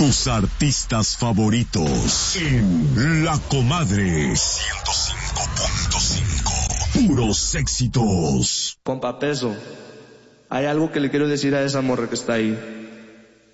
Tus artistas favoritos en La Comadre 105.5. Puros éxitos. Compa Peso, hay algo que le quiero decir a esa morra que está ahí.